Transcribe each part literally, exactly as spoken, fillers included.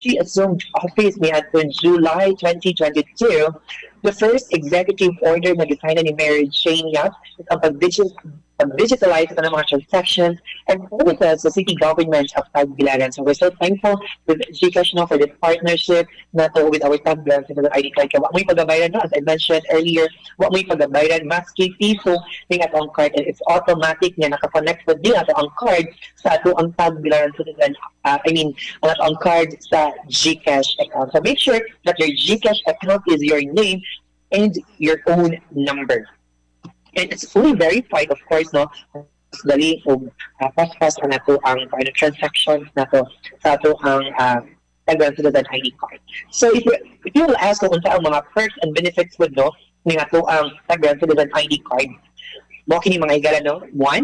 She assumed office niadtong July twenty twenty-two. The first executive order na gisign ni Mayor Jane Yap is ang pag-digit- pag-digitalize ito ng mga transactions and services sa city government of Tagbilaran. So we're so thankful with Gcash now for this partnership nato with our Tagbilaran sa I D card. Kaya wag mo'y pagabayran, no? As I mentioned earlier, wag mo'y pagabayran, maski piso ning ato ang card, and it's automatic niya nakakonect po din ato ang card sa ato ang Tagbilaran citizen. Uh, I mean, ang ato ang card sa Gcash account. So make sure that your Gcash account is your name and your own number. And it's fully verified, of course, no? Mas dali o uh, fast-fast na to ang ano, transactions na to sa ato ang uh, Tagbilaran citizen I D card. So if you, if you will ask kung unsa ang mga perks and benefits with no, ng ato ang Tagbilaran citizen I D card, mo kini mga higala, no? One,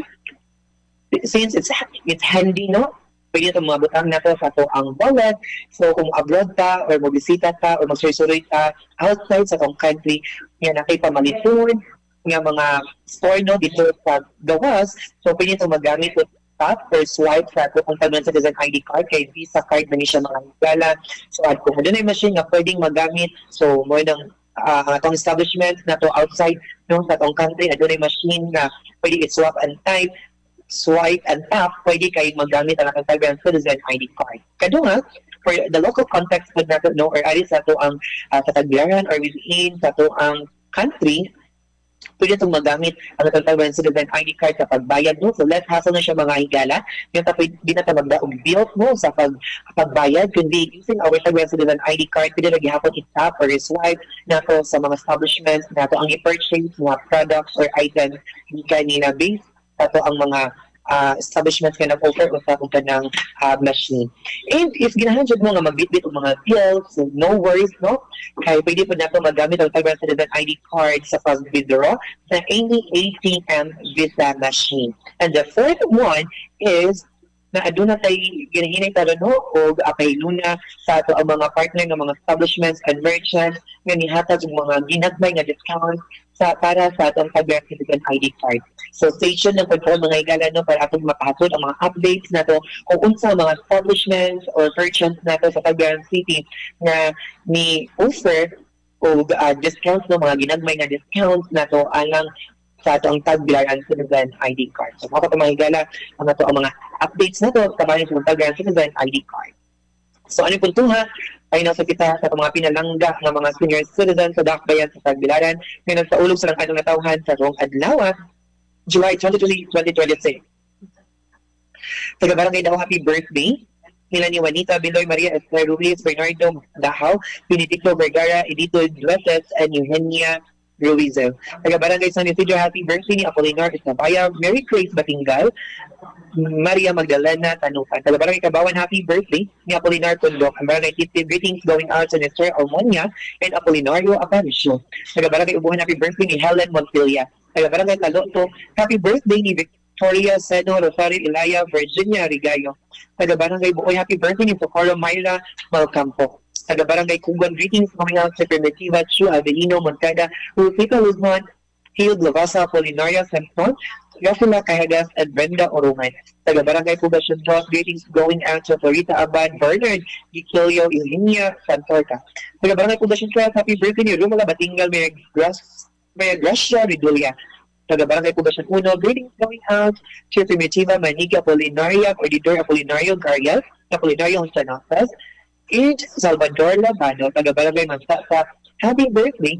since it's it's handy, no? Pwede ito mga butang na to sa to ang wallet. So kung abroad ka or magbisita ka or magsuroy ka outside sa tong country, yan na kay pamaliton nga mga store, no, dito sa gawas. So pwede ito magamit with tap or swipe sa to ang Tagbilaran citizen I D card kay Visa card na ni siya mga higala. So at kung doon ay machine nga pwedeng magamit, so mo nang uh, atong establishment na to outside no sa tong country, na doon ay machine nga pwede i-swap and type, swipe and tap, pwede kayo magamit ang Tagbilaran citizen I D card. Kadunga, for the local context po nato, no, or ari sa to ang uh, sa Tagbilaran or within sa to ang country, pwede itong magamit ang Tagbilaran citizen I D card sa pagbayad, no? So less hassle na siya mga higala. Yung tapos di na ito magdaog bills, no, sa pag, pagbayad, kundi using our Tagbilaran citizen I D card, pwede na gihapon i-tap or i-swipe na to sa mga establishments na to ang i-purchase mga products or items hindi kanina based ato ang mga uh, establishments nga nag-offer o sa kung kanang uh, machine. And if ginahanjad mo nga magbitbit o mga bills, so no worries, no? Kaya pwede po nato magamit ang Tagbilaran citizen I D card sa pag-withdraw sa any A T M Visa machine. And the fourth one is na aduna tay ginahinay taro, no, o apahiluna sa ato ang mga partner ng mga establishments and merchants nga nihatag og mga ginagmay nga discounts sa para sa atong Tagbilaran citizen I D card. So stay tuned ng control mga higala, no, para atong mapahasod ang mga updates nato kung unsa mga establishments or merchants nato sa Tagbilaran City na ni offer o uh, discounts, no, mga ginagmay nga discounts nato alang sa atong Tagbilaran citizen I D card. So mga mga higala, ang ato ang mga updates nato sa bayan sa Tagbilaran citizen I D card. So ano yung puntuha? Ay nasa kita sa mga pinalangga ng mga senior citizens sa Dakbayan sa Tagbilaran nga nagsaulog sa lang anong natawhan sa rong adlaw, July twenty-third, twenty twenty-six. Taga-barangay daw, happy birthday nila ni Juanita Biloy, Maria Esther Ruiz, Bernardo Dahaw, Benedicto Vergara, Edito Dueses, and Eugenia Ruizel. Taga-barangay San Isidro, happy birthday ni Apolinar Isabaya, Mary Grace Batingal, Maria Magdalena Tanukan. Taga-barangay Kabawan, happy birthday ni Apolinar Tundok. Ang barangay Titib, greetings going out to Mister Almonia and Apolinario Aparicio. Taga-barangay Ubuhan, happy birthday ni Helen Montilla. Taga-barangay Taloto, happy birthday ni Victoria Seno Rosario Ilaya, Virginia Rigayo. Taga-barangay Buoy, happy birthday ni Socorro Mayra Malcampo. Taga-barangay Kugon, greetings coming out sa Primitiva, Chu Avelino Moncada, Rufita Luzon, Hild Lavasa, Apolinaria Sampson, Yasula Cajagas, and Brenda Orungan. Taga-barangay Poblacion Dos, greetings going out to Florita Abad, Bernard Gikilio, Eugenia Santorca. Taga-barangay Poblacion Tres, happy birthday ni Rumala Batingal, May Grass May Gracia Ridulia. Taga-barangay Poblacion Uno, greetings going out to Primitiva, Maniga Apolinaria, Ordidor Apolinario Gariel, Apolinario Sanofes, and Salvador Labano. Taga-barangay Mansasa, happy birthday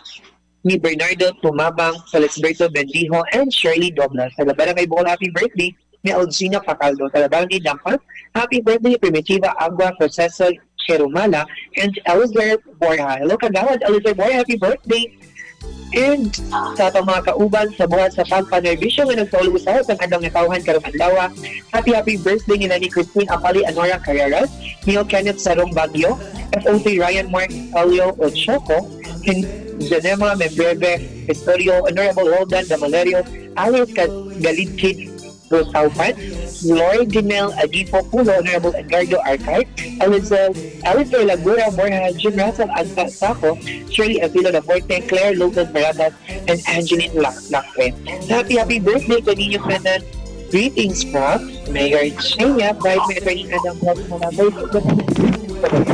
ni Bernardo Tumabang, Felisberto Bendijo, and Shirley Doblas. Taga-barangay Bohol, happy birthday ni Algina Pacaldo. Taga-barangay Dampas, happy birthday ni Primitiva Agua Proceso Cherumala, and Elizabeth Borja. Hello, Kagawad Elizabeth Borja, happy birthday! And sa atong mga kauban sa buhat sa pagpanerbisyo nga nagsaulog sa ang andang natawhan karong adlaw, happy happy birthday ni Nani Christine Apali Anora Carreras, Neil Kenneth Sarong Bagyo, F O C Ryan Mark Elio Ochoco, Genema Membreve Historio, Honorable Roldan Damalerio, Alice Galidkid Rosaupan, Lloyd Dinel Adipo Pulo, Honorable Edgardo Arcade, Elizabeth Alistair Lagura, Borja, Jim Russell Anta Saco, Shirley Avilo Laporte, Claire Lopez Baratas, and Angeline Lacre. Happy, happy birthday to Nino Fernandez. Greetings from Mayor Chenya, Bright Mayor Attorney Adam Plus, mga birthday.